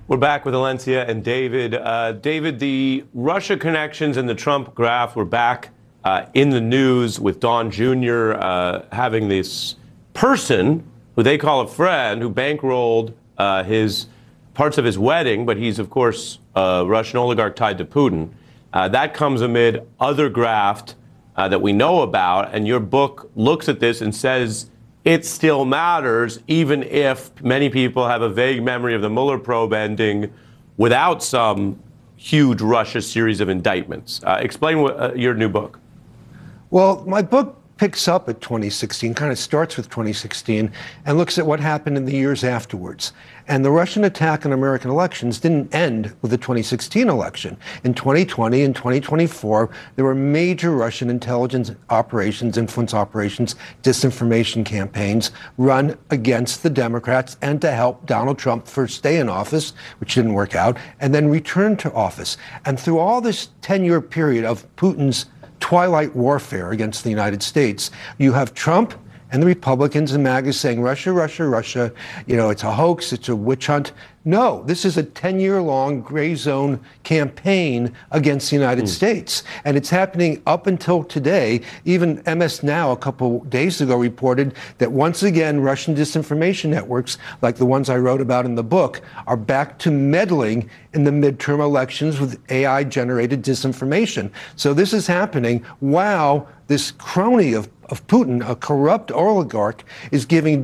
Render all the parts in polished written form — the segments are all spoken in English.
We're back with Alencia and David. David, the Russia connections and the Trump graft were back in the news with Don Jr. Having this person who they call a friend who bankrolled his parts of his wedding, but he's, of course, a Russian oligarch tied to Putin. That comes amid other graft that we know about, and your book looks at this and says it still matters, even if many people have a vague memory of the Mueller probe ending without some huge Russia series of indictments. Explain your new book. Well, my book picks up at 2016, kind of starts with 2016, and looks at what happened in the years afterwards. And the Russian attack on American elections didn't end with the 2016 election. In 2020 and 2024, there were major Russian intelligence operations, influence operations, disinformation campaigns run against the Democrats and to help Donald Trump first stay in office, which didn't work out, and then return to office. And through all this 10-year period of Putin's twilight warfare against the United States, you have Trump and the Republicans and MAGA saying, Russia, Russia, Russia, it's a hoax, it's a witch hunt. No, this is a 10-year-long gray zone campaign against the United States. And it's happening up until today. Even MS Now a couple days ago reported that once again, Russian disinformation networks, like the ones I wrote about in the book, are back to meddling in the midterm elections with AI-generated disinformation. So this is happening while this crony of Putin, a corrupt oligarch, is giving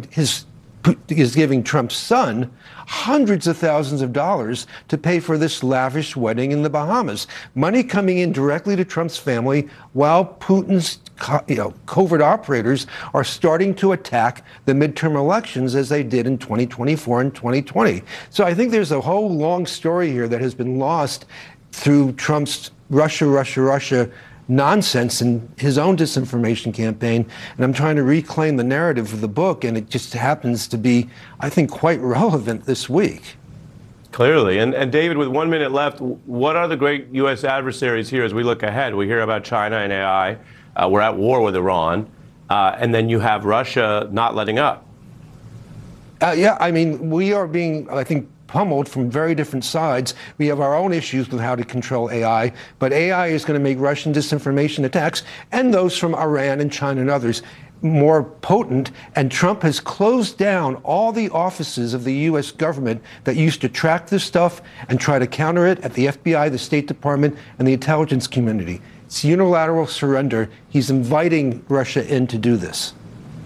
Trump's son hundreds of thousands of dollars to pay for this lavish wedding in the Bahamas. Money coming in directly to Trump's family while Putin's covert operators are starting to attack the midterm elections as they did in 2024 and 2020. So I think there's a whole long story here that has been lost through Trump's Russia, Russia, Russia nonsense in his own disinformation campaign, and I'm trying to reclaim the narrative of the book, and it just happens to be, I think, quite relevant this week. Clearly. And David, with 1 minute left, what are the great U.S. adversaries here as we look ahead? We hear about China and AI. We're at war with Iran. And then you have Russia not letting up. Yeah, I mean, we are being, I think, pummeled from very different sides. We have our own issues with how to control AI, but AI is going to make Russian disinformation attacks and those from Iran and China and others more potent. And Trump has closed down all the offices of the U.S. government that used to track this stuff and try to counter it at the FBI, the State Department, and the intelligence community. It's unilateral surrender. He's inviting Russia in to do this.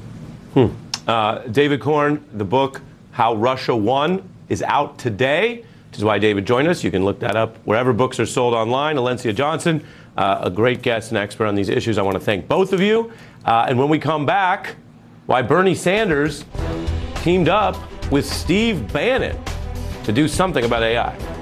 David Corn, the book, How Russia Won, is out today, which is why David joined us. You can look that up wherever books are sold online. Alencia Johnson, a great guest and expert on these issues. I want to thank both of you. And when we come back, why Bernie Sanders teamed up with Steve Bannon to do something about AI.